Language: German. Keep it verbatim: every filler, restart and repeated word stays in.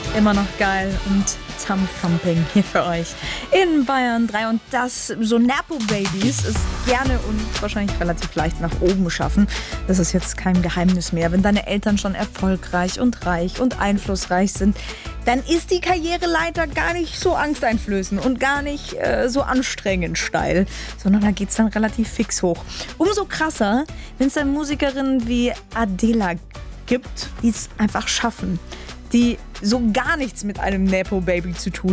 Immer noch geil und Thumb Thumping hier für euch in Bayern drei. Und das so Nepo-Babys ist gerne und wahrscheinlich relativ leicht nach oben schaffen. Das ist jetzt kein Geheimnis mehr. Wenn deine Eltern schon erfolgreich und reich und einflussreich sind, dann ist die Karriereleiter gar nicht so angsteinflößend und gar nicht äh, so anstrengend steil, sondern da geht es dann relativ fix hoch. Umso krasser, wenn es dann Musikerinnen wie Adele gibt, die es einfach schaffen, die so gar nichts mit einem Nepo-Baby zu tun